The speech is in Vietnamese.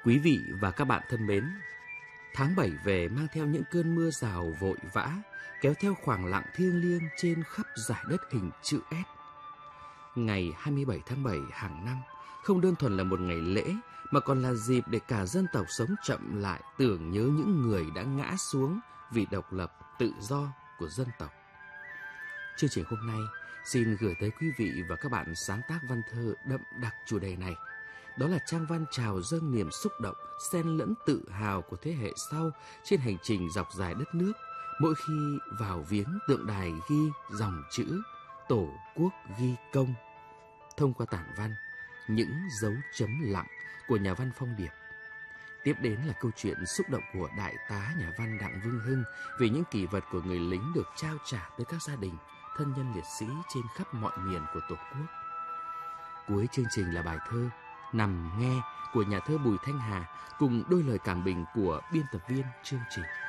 Quý vị và các bạn thân mến, tháng 7 về mang theo những cơn mưa rào vội vã, kéo theo khoảng lặng thiêng liêng trên khắp dải đất hình chữ S. Ngày 27 tháng 7 hàng năm không đơn thuần là một ngày lễ, mà còn là dịp để cả dân tộc sống chậm lại, tưởng nhớ những người đã ngã xuống vì độc lập, tự do của dân tộc. Chương trình hôm nay xin gửi tới quý vị và các bạn sáng tác văn thơ đậm đặc chủ đề này. Đó là trang văn chào dâng niềm xúc động, xen lẫn tự hào của thế hệ sau trên hành trình dọc dài đất nước, mỗi khi vào viếng tượng đài ghi dòng chữ Tổ quốc ghi công. Thông qua tản văn, những dấu chấm lặng của nhà văn Phong Điệp. Tiếp đến là câu chuyện xúc động của đại tá nhà văn Đặng Vương Hưng về những kỷ vật của người lính được trao trả tới các gia đình, thân nhân liệt sĩ trên khắp mọi miền của Tổ quốc. Cuối chương trình là bài thơ Nằm Nghe của nhà thơ Bùi Thanh Hà cùng đôi lời cảm bình của biên tập viên chương trình.